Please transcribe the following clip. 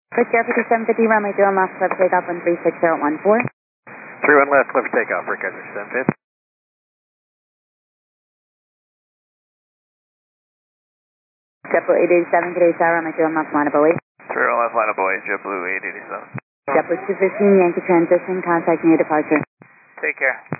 Fitz Air 5750, runway 01 left, clear for takeoff on 36014. 31 left, clear for takeoff, Rick 750. JetBlue 887, good day, sir, runway 01 left, line of Bowie. 31 left, line of Bowie, JetBlue 887. JetBlue 215, Yankee transition, contact near departure. Take care.